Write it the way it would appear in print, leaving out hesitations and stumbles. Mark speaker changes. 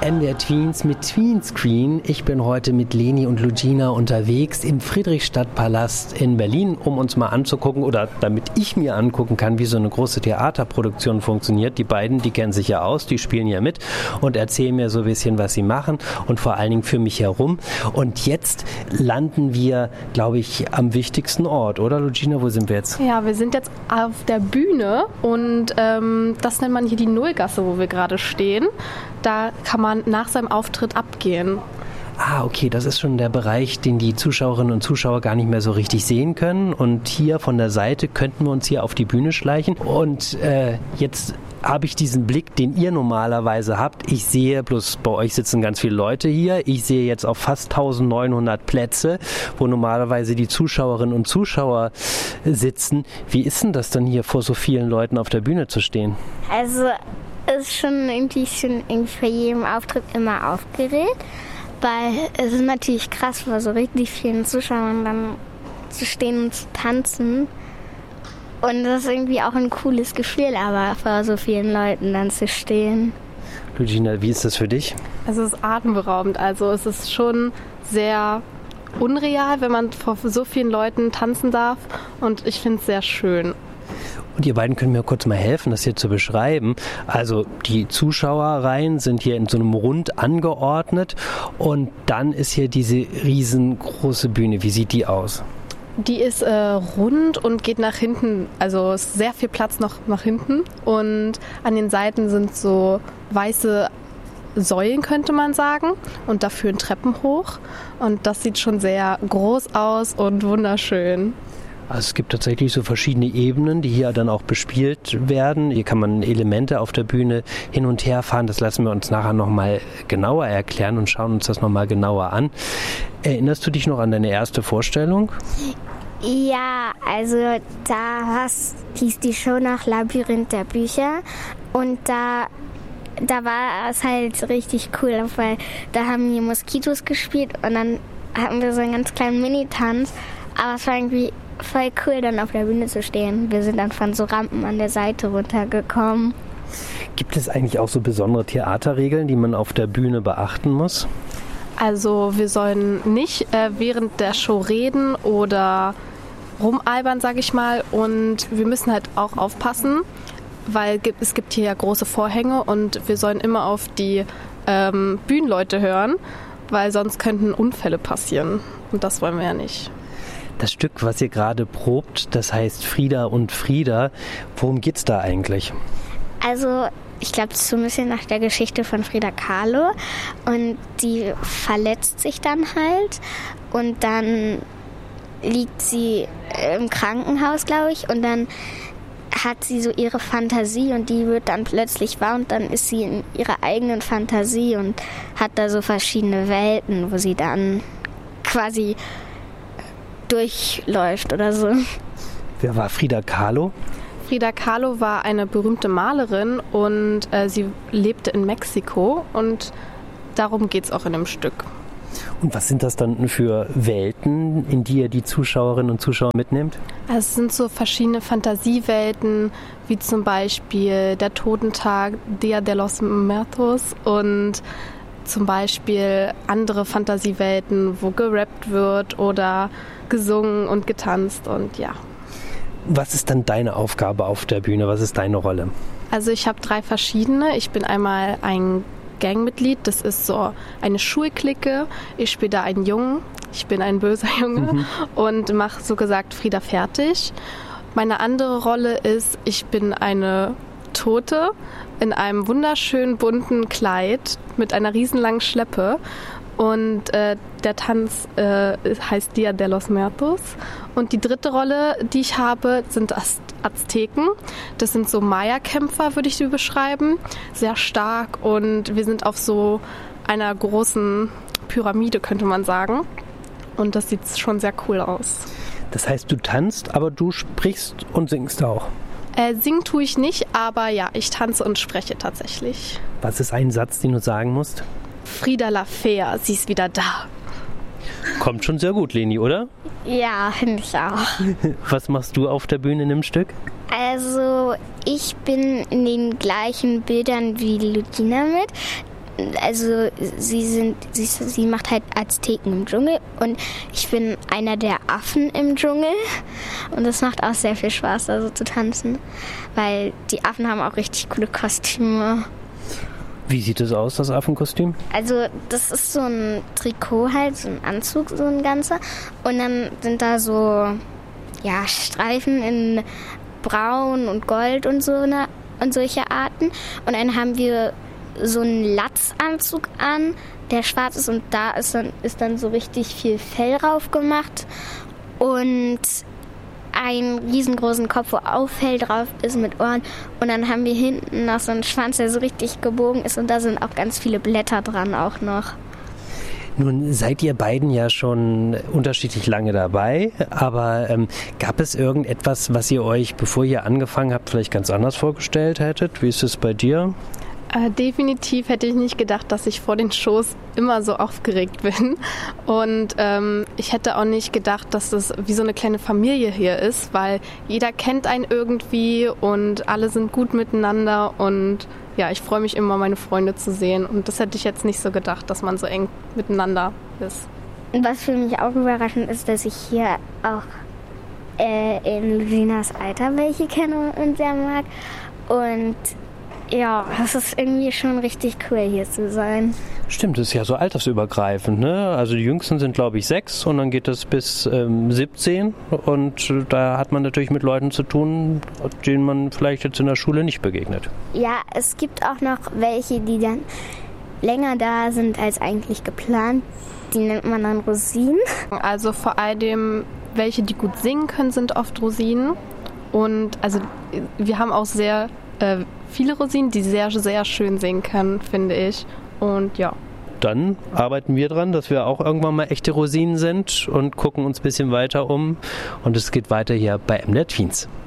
Speaker 1: MDR Tweens mit Tweenscreen. Ich bin heute mit Leni und Lugina unterwegs im Friedrichstadtpalast in Berlin, um uns mal anzugucken oder damit ich mir angucken kann, wie so eine große Theaterproduktion funktioniert. Die beiden, die kennen sich ja aus, die spielen ja mit und erzählen mir so ein bisschen, was sie machen und vor allen Dingen für mich herum. Und jetzt landen wir, glaube ich, am wichtigsten Ort, oder Lugina? Wo sind wir jetzt?
Speaker 2: Ja, wir sind jetzt auf der Bühne und das nennt man hier die Nullgasse, wo wir gerade stehen. Da kann man nach seinem Auftritt abgehen.
Speaker 1: Ah, okay, das ist schon der Bereich, den die Zuschauerinnen und Zuschauer gar nicht mehr so richtig sehen können. Und hier von der Seite könnten wir uns hier auf die Bühne schleichen. Und jetzt habe ich diesen Blick, den ihr normalerweise habt. Ich sehe, bloß bei euch sitzen ganz viele Leute hier. Ich sehe jetzt auf fast 1900 Plätze, wo normalerweise die Zuschauerinnen und Zuschauer sitzen. Wie ist denn das dann hier vor so vielen Leuten auf der Bühne zu stehen?
Speaker 3: Also es ist schon irgendwie vor jedem Auftritt immer aufgeregt, weil es ist natürlich krass, vor so richtig vielen Zuschauern dann zu stehen und zu tanzen. Und das ist irgendwie auch ein cooles Gefühl, aber vor so vielen Leuten dann zu stehen.
Speaker 1: Lugina, wie ist das für dich?
Speaker 2: Es ist atemberaubend, also es ist schon sehr unreal, wenn man vor so vielen Leuten tanzen darf und ich finde es sehr schön.
Speaker 1: Und ihr beiden könnt mir kurz mal helfen, das hier zu beschreiben. Also die Zuschauerreihen sind hier in so einem Rund angeordnet und dann ist hier diese riesengroße Bühne. Wie sieht die aus?
Speaker 2: Die ist rund und geht nach hinten, also ist sehr viel Platz noch nach hinten und an den Seiten sind so weiße Säulen, könnte man sagen, und da führen Treppen hoch und das sieht schon sehr groß aus und wunderschön.
Speaker 1: Also es gibt tatsächlich so verschiedene Ebenen, die hier dann auch bespielt werden. Hier kann man Elemente auf der Bühne hin und her fahren. Das lassen wir uns nachher nochmal genauer erklären und schauen uns das nochmal genauer an. Erinnerst du dich noch an deine erste Vorstellung?
Speaker 3: Ja, also da hieß die Show nach Labyrinth der Bücher und da war es halt richtig cool, weil da haben die Moskitos gespielt und dann hatten wir so einen ganz kleinen Mini-Tanz, aber es war irgendwie voll cool, dann auf der Bühne zu stehen. Wir sind dann von so Rampen an der Seite runtergekommen.
Speaker 1: Gibt es eigentlich auch so besondere Theaterregeln, die man auf der Bühne beachten muss?
Speaker 2: Also wir sollen nicht während der Show reden oder rumalbern, sage ich mal. Und wir müssen halt auch aufpassen, weil es gibt hier ja große Vorhänge und wir sollen immer auf die Bühnenleute hören, weil sonst könnten Unfälle passieren. Und das wollen wir ja nicht.
Speaker 1: Das Stück, was ihr gerade probt, das heißt Frida und Frieda. Worum geht's da eigentlich?
Speaker 3: Also ich glaube, das ist so ein bisschen nach der Geschichte von Frida Kahlo. Und die verletzt sich dann halt. Und dann liegt sie im Krankenhaus, glaube ich. Und dann hat sie so ihre Fantasie und die wird dann plötzlich wahr. Und dann ist sie in ihrer eigenen Fantasie und hat da so verschiedene Welten, wo sie dann quasi durchläuft oder so.
Speaker 1: Wer war Frida Kahlo?
Speaker 2: Frida Kahlo war eine berühmte Malerin und sie lebte in Mexiko und darum geht es auch in dem Stück.
Speaker 1: Und was sind das dann für Welten, in die ihr die Zuschauerinnen und Zuschauer mitnehmt?
Speaker 2: Also es sind so verschiedene Fantasiewelten, wie zum Beispiel der Totentag, Dia de los Muertos und zum Beispiel andere Fantasiewelten, wo gerappt wird oder gesungen und getanzt und ja.
Speaker 1: Was ist dann deine Aufgabe auf der Bühne? Was ist deine Rolle?
Speaker 2: Also ich habe 3 verschiedene. Ich bin einmal ein Gangmitglied, das ist so eine Schulklicke. Ich spiele da einen Jungen, ich bin ein böser Junge und mache so gesagt Frieda fertig. Meine andere Rolle ist, ich bin eine Tote in einem wunderschön bunten Kleid mit einer riesenlangen Schleppe. Und der Tanz heißt Dia de los Muertos. Und die dritte Rolle, die ich habe, sind Azteken. Das sind so Maya-Kämpfer, würde ich sie beschreiben. Sehr stark und wir sind auf so einer großen Pyramide, könnte man sagen. Und das sieht schon sehr cool aus.
Speaker 1: Das heißt, du tanzt, aber du sprichst und singst auch?
Speaker 2: Singen tue ich nicht, aber ja, ich tanze und spreche tatsächlich.
Speaker 1: Was ist ein Satz, den du sagen musst?
Speaker 2: Frida la Fea, sie ist wieder da.
Speaker 1: Kommt schon sehr gut, Leni, oder?
Speaker 3: Ja, finde ich auch.
Speaker 1: Was machst du auf der Bühne in dem Stück?
Speaker 3: Also ich bin in den gleichen Bildern wie Lugina mit. Also sie macht halt Azteken im Dschungel und ich bin einer der Affen im Dschungel und das macht auch sehr viel Spaß, da so zu tanzen, weil die Affen haben auch richtig coole Kostüme.
Speaker 1: Wie sieht es aus, das Affenkostüm?
Speaker 3: Also das ist so ein Trikot halt, so ein Anzug, so ein ganzer. Und dann sind da so Streifen in Braun und Gold und so und solche Arten. Und dann haben wir so einen Latzanzug an, der schwarz ist und da ist dann so richtig viel Fell drauf gemacht. Und einen riesengroßen Kopf, wo auch Fell drauf ist mit Ohren. Und dann haben wir hinten noch so einen Schwanz, der so richtig gebogen ist. Und da sind auch ganz viele Blätter dran auch noch.
Speaker 1: Nun seid ihr beiden ja schon unterschiedlich lange dabei, aber gab es irgendetwas, was ihr euch, bevor ihr angefangen habt, vielleicht ganz anders vorgestellt hättet? Wie ist es bei dir?
Speaker 2: Definitiv hätte ich nicht gedacht, dass ich vor den Shows immer so aufgeregt bin. Und ich hätte auch nicht gedacht, dass das wie so eine kleine Familie hier ist, weil jeder kennt einen irgendwie und alle sind gut miteinander. Und ja, ich freue mich immer, meine Freunde zu sehen. Und das hätte ich jetzt nicht so gedacht, dass man so eng miteinander ist.
Speaker 3: Und was für mich auch überraschend ist, dass ich hier auch in Luiginas Alter welche kenne und sehr mag. Und ja, das ist irgendwie schon richtig cool, hier zu sein.
Speaker 1: Stimmt, das ist ja so altersübergreifend, ne? Also die Jüngsten sind, glaube ich, 6 und dann geht das bis 17 und da hat man natürlich mit Leuten zu tun, denen man vielleicht jetzt in der Schule nicht begegnet.
Speaker 3: Ja, es gibt auch noch welche, die dann länger da sind als eigentlich geplant. Die nennt man dann Rosinen.
Speaker 2: Also vor allem welche, die gut singen können, sind oft Rosinen. Und also wir haben auch sehr viele Rosinen, die sehr, sehr schön singen können, finde ich. Und ja.
Speaker 1: Dann arbeiten wir dran, dass wir auch irgendwann mal echte Rosinen sind und gucken uns ein bisschen weiter um. Und es geht weiter hier bei MDR Tweens.